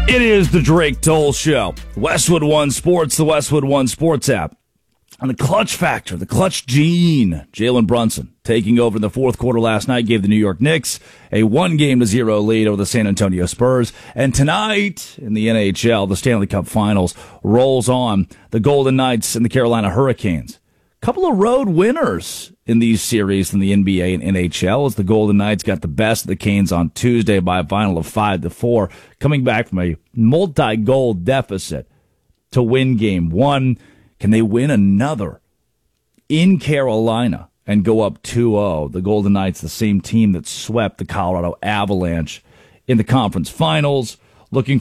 It is the Drake Toll Show. Westwood One Sports, the Westwood One Sports app. And the clutch factor, the clutch gene, Jalen Brunson taking over in the fourth quarter last night, gave the New York Knicks a 1-0 lead over the San Antonio Spurs. And tonight in the NHL, the Stanley Cup Finals rolls on. The Golden Knights and the Carolina Hurricanes. Couple of road winners in these series in the NBA and NHL, as the Golden Knights got the best of the Canes on Tuesday by a final of 5-4, coming back from a multi-goal deficit to win game one. Can they win another in Carolina and go up 2-0? The Golden Knights, the same team that swept the Colorado Avalanche in the conference finals, looking